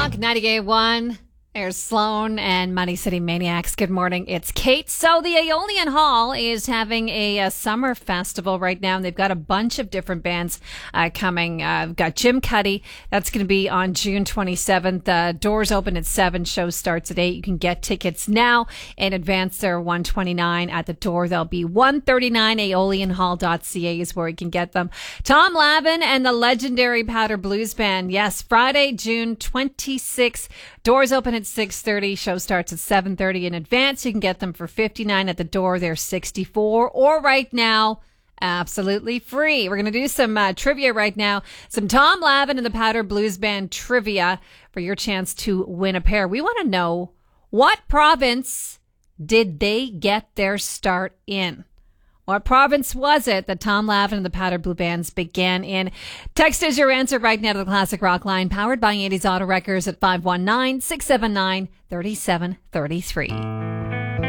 Rock 98.1. There's Sloan and Money City Maniacs. Good morning. It's Kate. So the Aeolian Hall is having a summer festival right now, and they've got a bunch of different bands coming. We've got Jim Cuddy. That's going to be on June 27th. Doors open at 7. Show starts at 8. You can get tickets now in advance. They're $129 at the door. They'll be $139. Aeolianhall.ca is where you can get them. Tom Lavin and the legendary Powder Blues Band. Yes, Friday, June 26th. Doors open at 6:30. Show starts at 7:30 in advance. You can get them for $59 at the door. They're $64. Or right now, absolutely free. We're going to do some trivia right now. Some Tom Lavin and the Powder Blues Band trivia for your chance to win a pair. We want to know, what province did they get their start in? What province was it that Tom Lavin and the Powder Blue Bands began in? Text is your answer right now to the Classic Rock line, powered by Andy's Auto Wreckers at 519-679-3733.